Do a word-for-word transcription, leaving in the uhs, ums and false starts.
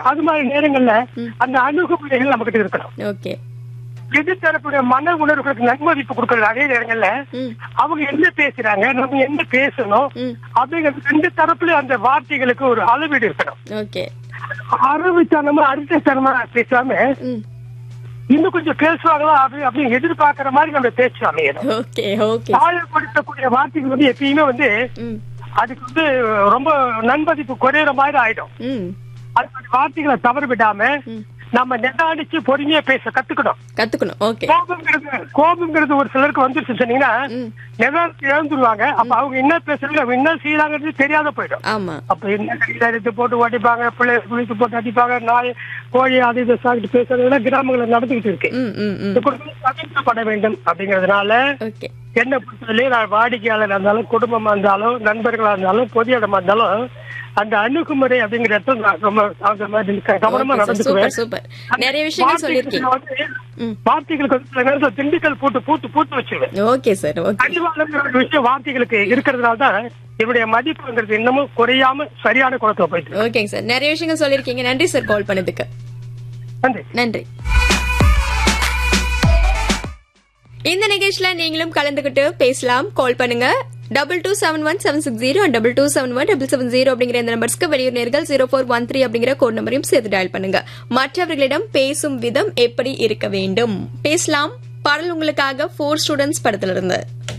அது மாதிரி நேரங்கள்ல அந்த அணுகுமுறைகள் நம்ம கிட்ட இருக்கணும். ஓகே. எதிர்த்தரப்புடைய மன உணர்வுகளுக்கு நன்மதிப்பு கொடுக்கறது. அதே நேரங்கள்ல அவங்க என்ன பேசுறாங்க, நம்ம என்ன பேசணும் அப்படிங்கிறது ரெண்டு தரப்புல அந்த வார்த்தைகளுக்கு ஒரு அளவீடு இருக்கணும். ஓகே. அறிவுத்தனமா அடித்தனமா பேசாம இன்னும் கொஞ்சம் பேசுவாங்களா அப்படி அப்படின்னு எதிர்பார்க்கிற மாதிரி நம்ம பேச்சு அமையணும். காயப்படுத்தக்கூடிய வார்த்தைகள் வந்து எப்பயுமே வந்து அதுக்கு வந்து ரொம்ப நன்மதிப்பு குறையிற மாதிரி ஆயிடும். அது வார்த்தைகளை தவறு விடாம நம்ம நிதானிச்சு பொறுமையா பேச கத்துக்கணும் கத்துக்கணும். கோபம்ங்கிறது கோபம்ங்கிறது ஒரு சிலருக்கு வந்துருச்சு சொன்னீங்கன்னா நிதானத்தை இழந்துருவாங்க. அப்ப அவங்க என்ன பேசுறாங்க, அவங்க என்ன செய்யறாங்கிறது தெரியாத போயிடும். அப்ப என்ன கையில எடுத்து போட்டு ஓட்டிப்பாங்க, பிள்ளை குளித்து போட்டு அடிப்பாங்க, நாய் கோழி அது இதை சாப்பிட்டு பேசுறதுல கிராமங்களில் நடந்துகிட்டு இருக்கு. இந்த குடும்பம் தவிர்க்கப்பட வேண்டும் அப்படிங்கறதுனால என்ன பொறுத்தவரையிலே நான் வாடிக்கையாளர் இருந்தாலும் குடும்பமா இருந்தாலும் நண்பர்களா இருந்தாலும் பொது இடமா இருந்தாலும் அந்த அணுகுமுறை அப்படிங்கிற இடத்துல ரொம்ப கவனமா நடந்துக்குவேன். நிறைய விஷயங்கள் சொல்லிருக்கீங்க. வார்த்தைகளுக்கு சில நேரத்தில் திண்டுக்கல் போட்டு பூத்து பூத்து வச்சுருவேன். Okay sir. அடிவாளங்கிற ஒரு விஷயம் வார்த்தைகளுக்கு இருக்கிறதுனால தான் என்னுடைய மதிப்புங்கிறது இன்னமும் குறையாம சரியான குளத்துல போயிட்டு. ஓகேங்க சார், நிறைய விஷயங்கள் சொல்லிருக்கீங்க. நன்றி சார் கால் பண்ணதுக்கு. நன்றி. நன்றி. இந்த நிகழ்ச்சியில நீங்களும் கலந்துகிட்டு பேசலாம். கால் பண்ணுங்க double two seven one seven six zero double two seven one double seven zero அப்படிங்கிற இந்த நம்பர்ஸ்க்கு வெளியூர் நேர்கள் ஜீரோ ஃபோர் ஒன் த்ரீ அப்படிங்கிற கோட் நம்பரையும் சேர்த்து டயல் பண்ணுங்க. மற்றவர்களிடம் பேசும் விதம் எப்படி இருக்க வேண்டும் பேசலாம். பாடல் உங்களுக்காக ஃபோர் ஸ்டூடெண்ட்ஸ் படத்திலிருந்து.